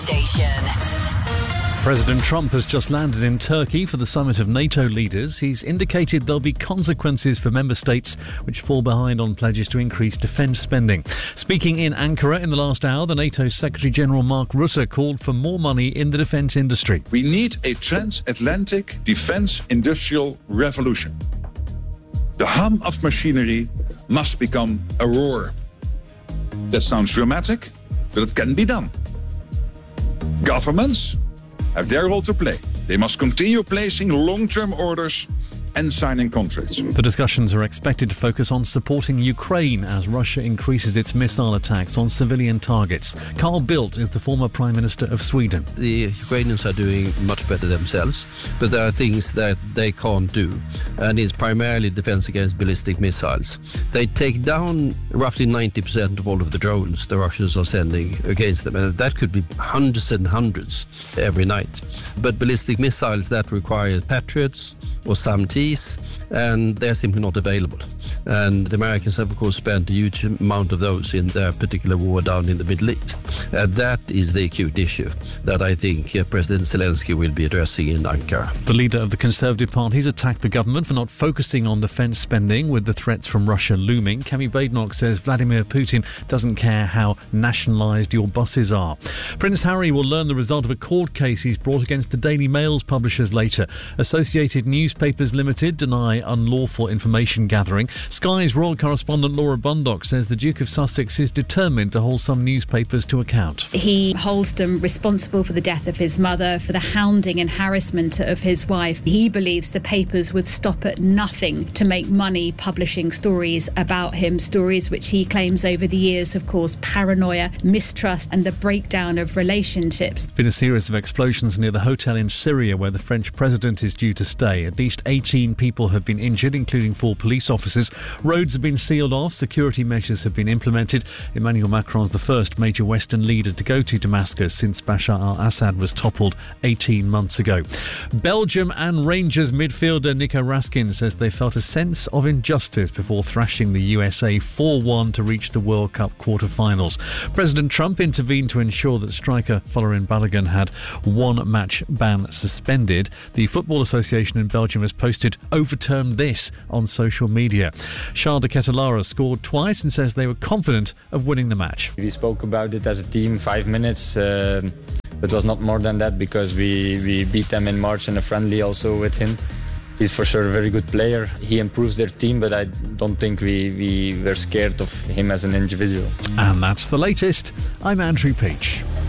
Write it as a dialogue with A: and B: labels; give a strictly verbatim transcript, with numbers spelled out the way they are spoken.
A: Station.
B: President Trump has just landed in Turkey for the summit of NATO leaders. He's indicated there'll be consequences for member states which fall behind on pledges to increase defence spending. Speaking in Ankara in the last hour, the NATO Secretary-General Mark Rutte called for more money in the defence industry.
C: We need a transatlantic defence industrial revolution. The hum of machinery must become a roar. That sounds dramatic, but it can be done. Governments have their role to play. They must continue placing long-term orders and signing contracts.
B: The discussions are expected to focus on supporting Ukraine as Russia increases its missile attacks on civilian targets. Carl Bildt is the former Prime Minister of Sweden.
D: The Ukrainians are doing much better themselves, but there are things that they can't do, and it's primarily defense against ballistic missiles. They take down roughly ninety percent of all of the drones the Russians are sending against them, and that could be hundreds and hundreds every night. But ballistic missiles, that require Patriots or SAM-Ts, and they're simply not available. And the Americans have, of course, spent a huge amount of those in their particular war down in the Middle East. And that is the acute issue that I think uh, President Zelensky will be addressing in Ankara.
B: The leader of the Conservative Party has attacked the government for not focusing on defence spending with the threats from Russia looming. Kemi Badenoch says Vladimir Putin doesn't care how nationalised your buses are. Prince Harry will learn the result of a court case he's brought against the Daily Mail's publishers later. Associated Newspapers Limited deny unlawful information gathering. Sky's royal correspondent Laura Bundock says the Duke of Sussex is determined to hold some newspapers to account.
E: He holds them responsible for the death of his mother, for the hounding and harassment of his wife. He believes the papers would stop at nothing to make money publishing stories about him, stories which he claims over the years have caused paranoia, mistrust and the breakdown of relationships.
B: There's been a series of explosions near the hotel in Syria where the French president is due to stay. At least eighteen people have been injured, including four police officers. Roads have been sealed off, security measures have been implemented. Emmanuel Macron's the first major Western leader to go to Damascus since Bashar al-Assad was toppled eighteen months ago. Belgium and Rangers midfielder Nico Raskin says they felt a sense of injustice before thrashing the U S A four one to reach the World Cup quarter-finals. President Trump intervened to ensure that striker Folarin Balogun had one match ban suspended. The Football Association in Belgium has posted "overturned this" on social media. Charles de Ketelaere scored twice and says they were confident of winning the match.
F: We spoke about it as a team, five minutes. Uh, it was not more than that because we, we beat them in March in a friendly also with him. He's for sure a very good player. He improves their team, but I don't think we, we were scared of him as an individual.
B: And that's the latest. I'm Andrew Peach.